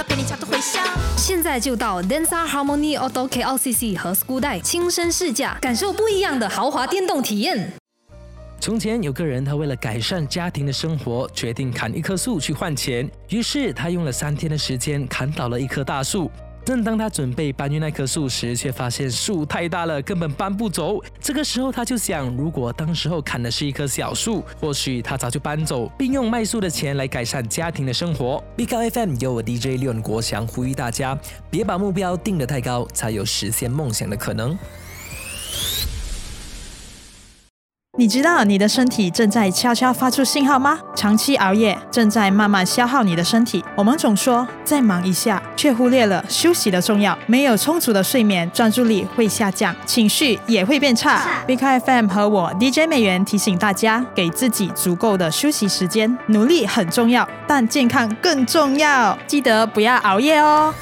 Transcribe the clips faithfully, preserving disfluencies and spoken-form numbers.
陪你角度回响。 现在就到 Denza Harmony Auto K L C C 和 Skudai 亲身试驾，感受不一样的豪华电动体验。 从前有个人，他为了改善家庭的生活，决定砍一棵树去换钱。于是他用了三天的时间砍倒了一棵大树。正当他准备搬运那棵树时，却发现树太大了，根本搬不走。这个时候他就想，如果当时候砍的是一棵小树，或许他早就搬走，并用卖树的钱来改善家庭的生活。B K F M 由我 D J 廖国祥呼吁大家，别把目标定得太高，才有实现梦想的可能。 你知道你的身体正在悄悄发出信号吗？长期熬夜正在慢慢消耗你的身体。我们总说再忙一下，却忽略了休息的重要。没有充足的睡眠，专注力会下降，情绪也会变差。B K F M 和我 D J 美元提醒大家，给自己足够的休息时间。努力很重要，但健康更重要。记得不要熬夜哦。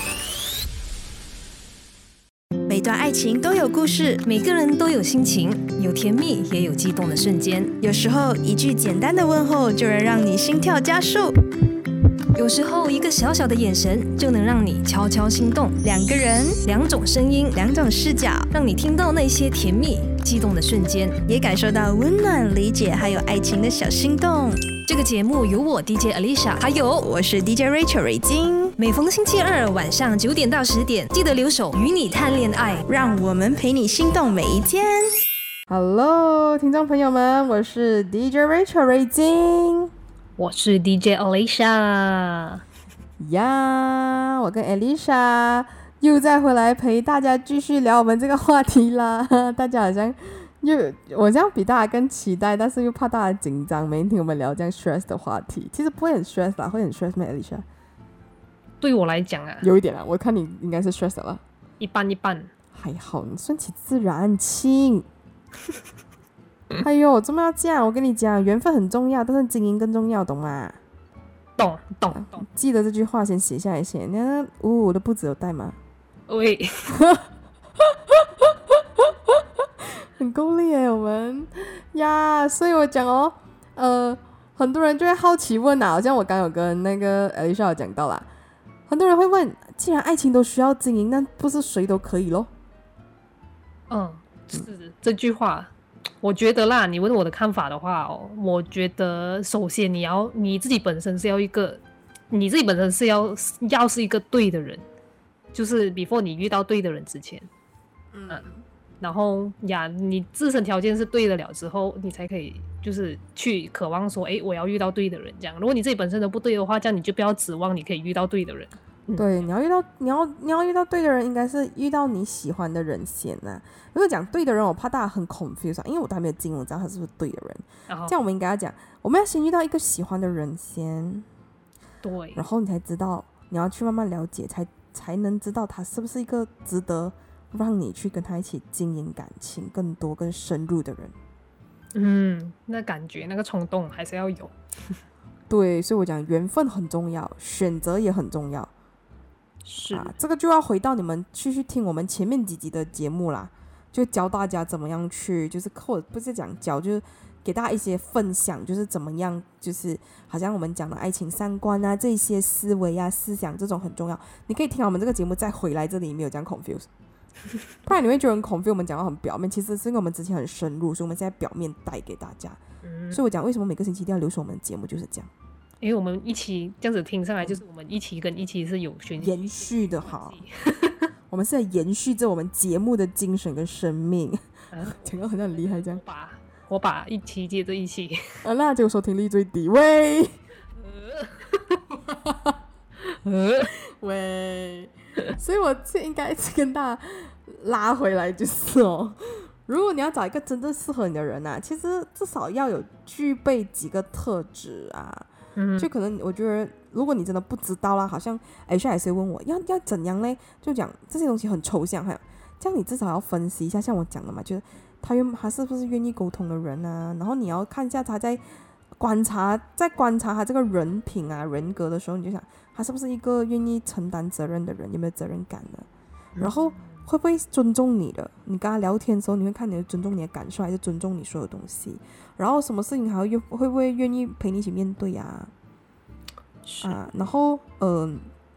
每段爱情都有故事， 每个人都有心情，有甜蜜也有激动的瞬间。 有时候一句简单的问候就能让你心跳加速， 有时候一个小小的眼神就能让你悄悄心动。 两个人， 两种声音， 两种视角， 让你听到那些甜蜜激动的瞬间， 也感受到温暖理解还有爱情的小心动。 这个节目由我 D J Alicia 还有我是 D J Rachel 瑞金， 每逢星期二晚上九点到十点，记得留守与你谈恋爱， 让我们陪你心动每一天。 Hello， 听众朋友们，我是 D J Rachel 瑞金， 我是 D J Alicia 呀，我跟 Alicia 又再回来陪大家继续聊我们这个话题啦。大家好像又我这样比大家更期待，但是又怕大家紧张，每天听我们聊这样 stress 的话题。其实不会很 stress 啦，会很 stress 吗 Alicia？ 对我来讲啊， 有一点啦，我看你应该是 stress 的啦。 一般一般， 还好你顺其自然，亲。哎呦，这么要这样？我跟你讲，缘分很重要，但是经营更重要，懂吗？ 懂懂懂。 记得这句话，先写下来先。你看，哦，我的布子有带吗？ 喂。 很够力耶，我们呀，所以我讲哦，呃，很多人就会好奇问啊，好像我刚有跟那个 Alicia 有讲到啦，很多人会问，既然爱情都需要经营，那不是谁都可以咯？ 嗯，是这句话，我觉得啦，你问我的看法的话哦，我觉得首先你要你自己本身是要一个，你自己本身是要要是一个对的人，就是 before 你遇到对的人之前，嗯。嗯然后呀，你自身条件是对的了之后，你才可以就是去渴望说，哎，我要遇到对的人这样。如果你自己本身都不对的话，这样你就不要指望你可以遇到对的人。嗯、 对，你要遇到你要你要遇到对的人，应该是遇到你喜欢的人先啊。如果讲对的人，我怕大家很 confused， 因为我都还没有经营，我知道他是不是对的人。这样我们应该要讲，我们要先遇到一个喜欢的人先， 对， 然后你才知道，你要去慢慢了解，才才能知道他是不是一个值得让你去跟他一起经营感情更多更深入的人。 嗯，那感觉那个冲动还是要有。 对，所以我讲缘分很重要，选择也很重要。 是啊，这个就要回到你们继续听我们前面几集的节目啦，就教大家怎么样去，就是或者不是讲教，就是给大家一些分享，就是怎么样，就是好像我们讲的爱情三观啊，这些思维啊、思想这种很重要。你可以听我们这个节目再回来这里，没有这样 confuse。不然你会觉得很恐惧，我们讲到很表面，其实是因为我们之前很深入，所以我们现在表面带给大家、嗯、所以我讲为什么每个星期一定要留守我们的节目就是这样， 因为我们一期这样子听上来就是我们一期跟一期是有延续的好我们是在延续着我们节目的精神跟生命、啊、讲到好像很厉害这样， 我把我把一期接着一期啊，那结果收听率最低喂喂，所以我应该跟大家拉回来，就是哦，如果你要找一个真正适合你的人啊，其实至少要有具备几个特质啊。嗯，就可能我觉得，如果你真的不知道啦，好像 H 还是问我要要怎样嘞，就讲这些东西很抽象，还有这样你至少要分析一下，像我讲的嘛，就是他愿他是不是愿意沟通的人啊，然后你要看一下他在观察在观察他这个人品啊人格的时候，你就想他是不是一个愿意承担责任的人，有没有责任感的，然后会不会尊重你的，你跟他聊天的时候你会看你尊重你的感受还是尊重你所有东西，然后什么事情还会会不会愿意陪你一起面对啊，啊，然后嗯、呃，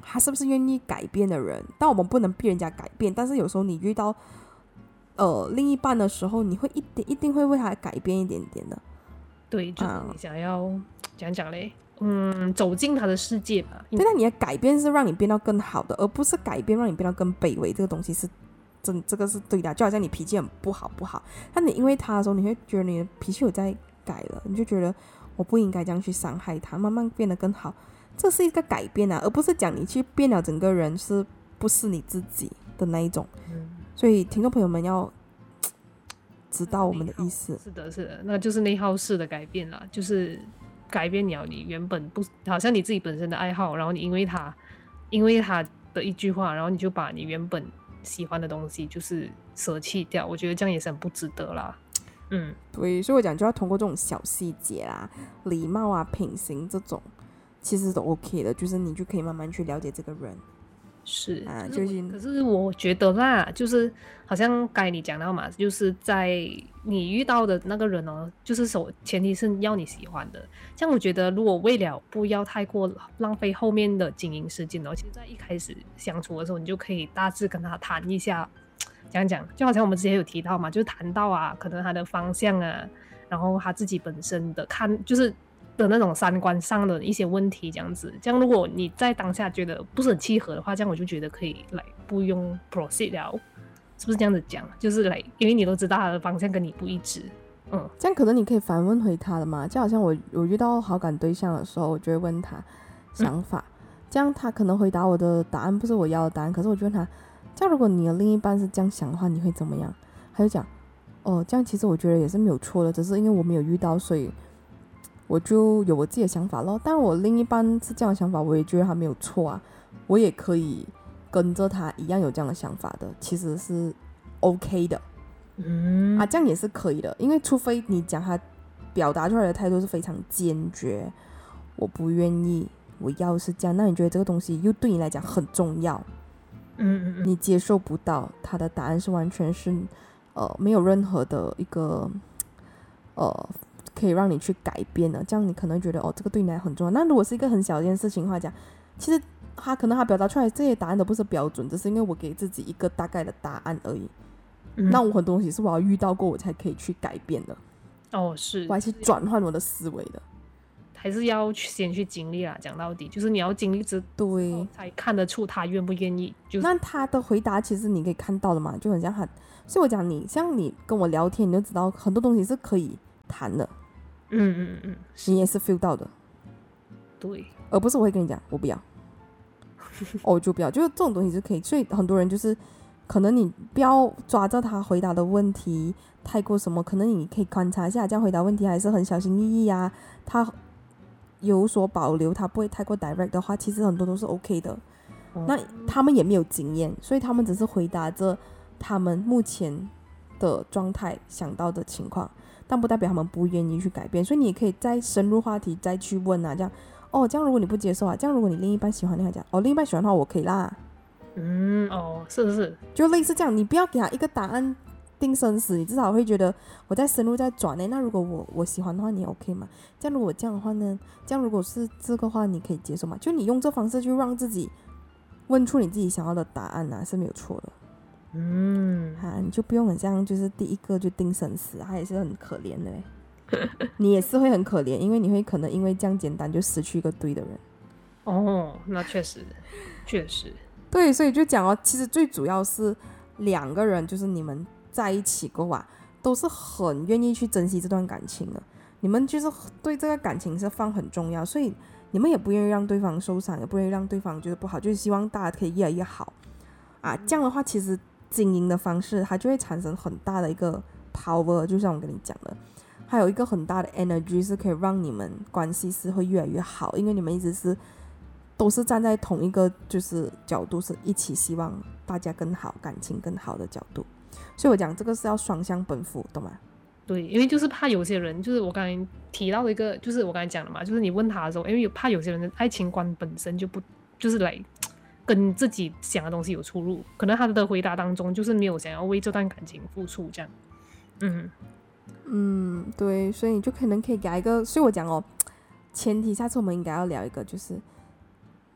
他是不是愿意改变的人。但我们不能逼人家改变，但是有时候你遇到呃另一半的时候，你会一点一定会为他改变一点点的。 对，就是你想要讲讲嘞，嗯，走进他的世界吧。 对，那你的改变是让你变到更好的，而不是改变让你变到更卑微。这个东西是真，这个是对的。就好像你脾气很不好不好，但你因为他的时候，你会觉得你的脾气有在改了，你就觉得我不应该这样去伤害他，慢慢变得更好。这是一个改变啊，而不是讲你去变了整个人是不是你自己的那一种。嗯，所以听众朋友们要知道我们的意思。 是的，是的，那就是内耗式的改变啦，就是改变了你原本不好像你自己本身的爱好，然后你因为他因为他的一句话，然后你就把你原本喜欢的东西就是舍弃掉，我觉得这样也是很不值得啦。嗯， 对，所以我讲就要通过这种小细节啦、礼貌啊、品行这种，其实都 OK 的，就是你就可以慢慢去了解这个人。 是啊， 可就是是可是我觉得啦，就是好像该你讲到嘛，就是在你遇到的那个人哦，就是首前提是要你喜欢的。像我觉得，如果为了不要太过浪费后面的经营时间哦，其实在一开始相处的时候，你就可以大致跟他谈一下，讲讲，就好像我们之前有提到嘛，就是谈到啊，可能他的方向啊，然后他自己本身的看，就是的那种三观上的一些问题，这样子。这样如果你在当下觉得不是很契合的话，这样我就觉得可以来不用 proceed 了，是不是这样子讲？就是来，因为你都知道他的方向跟你不一致，嗯， 这样可能你可以反问回他的嘛，就好像我我遇到好感对象的时候，我就会问他想法，嗯、这样他可能回答我的答案不是我要的答案，可是我就问他，这样如果你的另一半是这样想的话，你会怎么样？他就讲，哦，这样其实我觉得也是没有错的，只是因为我没有遇到，所以我就有我自己的想法咯。当然我另一半是这样的想法，我也觉得他没有错啊，我也可以跟着他一样有这样的想法的，其实是 OK 的。嗯啊，这样也是可以的，因为除非你讲他表达出来的态度是非常坚决，我不愿意，我要是这样，那你觉得这个东西又对你来讲很重要，嗯嗯嗯，你接受不到他的答案是完全是呃没有任何的一个呃可以让你去改变的，这样你可能觉得哦这个对你来很重要。那如果是一个很小的一件事情的话讲，其实他可能他表达出来这些答案都不是标准，只是因为我给自己一个大概的答案而已。嗯、那我很多东西是我要遇到过我才可以去改变的。 哦，是， 我还是转换我的思维的， 还是要先去经历啦。讲到底，就是你要经历之后才看得出他愿不愿意。就是、 那他的回答其实你可以看到的嘛，就很像他。所以我讲你，像你跟我聊天，你就知道很多东西是可以谈的。 嗯嗯嗯， 你也是 feel 到的。 对， 而不是我会跟你讲我不要，哦我就不要，就是这种东西是可以。所以很多人就是可能你不要抓着他回答的问题太过什么，可能你可以观察一下，这样回答问题还是很小心翼翼啊，他有所保留，他不会太过 direct 的话，其实很多都是 OK 的。嗯、那他们也没有经验，所以他们只是回答着他们目前的状态想到的情况，但不代表他们不愿意去改变。所以你也可以再深入话题再去问啊，这样哦，这样如果你不接受啊，这样如果你另一半喜欢，你还讲哦，另一半喜欢的话我可以啦。 嗯，哦，是是， 就类似这样，你不要给他一个答案定生死，你至少会觉得我在深入在转呢。那如果我我喜欢的话，你 OK 吗？这样如果这样的话呢？这样如果是这个话，你可以接受吗？就你用这方式去让自己问出你自己想要的答案啊，是没有错的。嗯，啊，你就不用很像就是第一个就定生死，他也是很可怜的你也是会很可怜，因为你会可能因为这样简单就失去一个对的人。 哦，那确实，确实。 对，所以就讲哦，其实最主要是两个人，就是你们在一起过啊，都是很愿意去珍惜这段感情的。你们就是对这个感情是放很重要，所以你们也不愿意让对方受伤，也不愿意让对方觉得不好，就是希望大家可以越来越好啊。这样的话，其实经营的方式它就会产生很大的一个 power， 就像我跟你讲的，还有一个很大的 energy 是可以让你们关系是会越来越好，因为你们一直是。都是站在同一个就是角度，是一起希望大家更好，感情更好的角度，所以我讲这个是要双向奔赴，懂吗？ 对，因为就是怕有些人，就是我刚才提到的一个，就是我刚才讲的嘛，就是你问他的时候，因为怕有些人的爱情观本身就不就是来跟自己想的东西有出入，可能他的回答当中就是没有想要为这段感情付出这样。嗯嗯，对，所以你就可能可以给一个，所以我讲哦，前提下次我们应该要聊一个就是。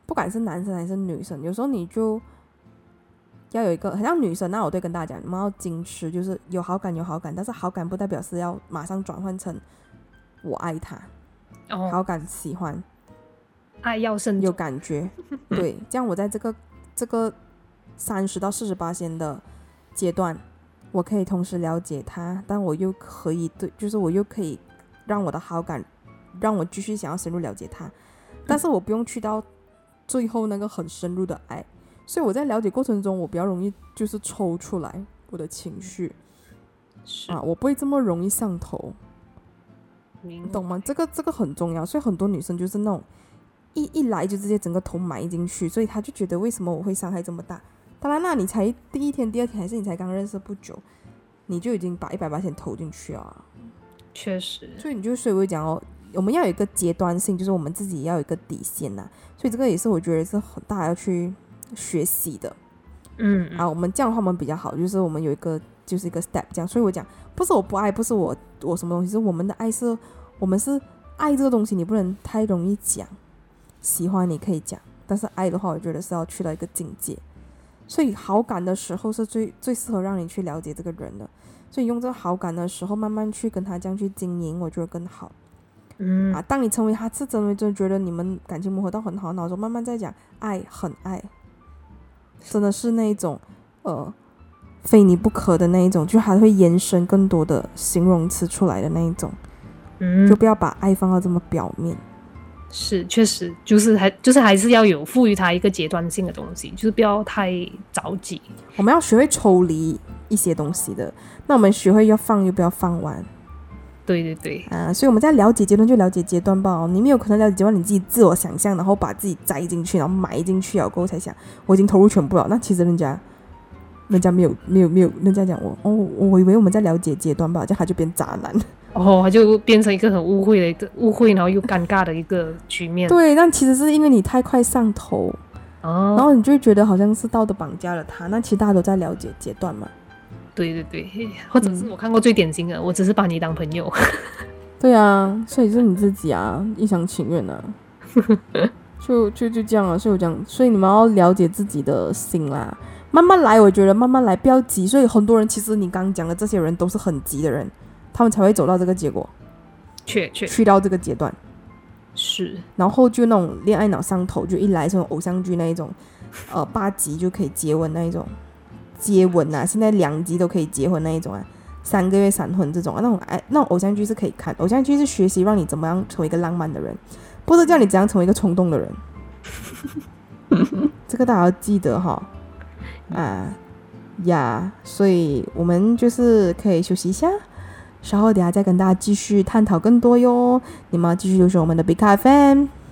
不管是男生还是女生，有时候你就要有一个很像女生，那我对跟大家讲，你们要矜持，就是有好感有好感，但是好感不代表是要马上转换成我爱他， 哦， 好感喜欢爱要慎有重。 感觉，对，这样我在这个这个三十到四十八线的阶段，我可以同时了解他，但我又可以对，就是我又可以让我的好感让我继续想要深入了解他，但是我不用去到最后那个很深入的爱，所以我在了解过程中，我比较容易就是抽出来我的情绪是啊，我不会这么容易上头， 明你懂吗？这个这个很重要，所以很多女生就是那种一一来就直接整个头埋进去，所以她就觉得为什么我会伤害这么大？当然啦，你才第一天、第二天，还是你才刚认识不久，你就已经把一百八千投进去啊。 确实， 所以你就所以我会讲哦，我们要有一个阶段性，就是我们自己要有一个底线呐、啊。所以这个也是我觉得是很大要去学习的。 嗯啊，我们这样的话我们比较好，就是我们有一个就是一个 step 这样。所以我讲，不是我不爱，不是我我什么东西，是我们的爱是，我们是爱这个东西，你不能太容易讲。喜欢你可以讲，但是爱的话，我觉得是要去到一个境界。所以好感的时候是最最适合让你去了解这个人的。所以用这个好感的时候，慢慢去跟他这样去经营，我觉得更好。 嗯啊，当你成为他是真的真的觉得你们感情磨合到很好，然后慢慢再讲爱很爱，真的是那一种呃非你不可的那一种，就还会延伸更多的形容词出来的那一种， 嗯， 就不要把爱放到这么表面。 是确实就是还就是还是要有赋予它一个阶段性的东西，就是不要太着急。 我们要学会抽离一些东西的，那我们学会要放又不要放完。 对对对， 啊，所以我们在了解阶段就了解阶段吧、哦。你没有可能了解阶段，你自己自我想象，然后把自己栽进去，然后埋进去了过后才想，我已经投入全部了。那其实人家，人家没有没有没有，人家讲我哦，我以为我们在了解阶段吧，这样他就变渣男。 哦，他就变成一个很误会的一个误会，然后又尴尬的一个局面。 对，但其实是因为你太快上头， 哦， 然后你就会觉得好像是道德绑架了他。那其实大家都在了解阶段嘛。 对对对，或者是我看过最典型的，我只是把你当朋友。 对啊，所以是你自己啊，一厢情愿啊，就就就这样啊。所以我讲，所以你们要了解自己的心啦，慢慢来。我觉得慢慢来，不要急。所以很多人其实你刚刚讲的这些人都是很急的人，他们才会走到这个结果， 确确去到这个阶段， 是， 然后就那种恋爱脑上头，就一来这种偶像剧那一种，呃，八集就可以接吻那一种。接吻啊，现在两集都可以结婚那一种啊，三个月闪婚这种啊，那种哎，那种偶像剧是可以看，偶像剧是学习让你怎么样成为一个浪漫的人，不是叫你怎样成为一个冲动的人。这个大家要记得哈，啊呀，所以我们就是可以休息一下，稍后等下再跟大家继续探讨更多哟。你们要继续留守我们的 Big Car F M。